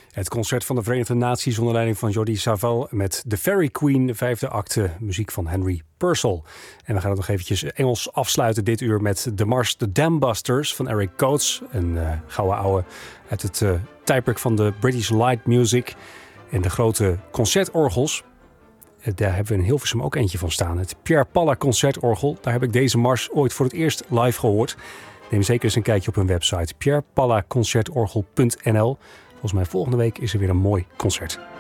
Het concert van de Verenigde Naties onder leiding van Jordi Savall met The Fairy Queen, de vijfde acte, muziek van Henry Purcell. En we gaan het nog eventjes Engels afsluiten dit uur met de mars The Dambusters van Eric Coates. Een gouden ouwe uit het tijdperk van de British Light Music en de grote concertorgels. Daar hebben we in Hilversum ook eentje van staan. Het Pierre Palla concertorgel. Daar heb ik deze mars ooit voor het eerst live gehoord. Neem zeker eens een kijkje op hun website pierrepallaconcertorgel.nl. Volgens mij volgende week is er weer een mooi concert.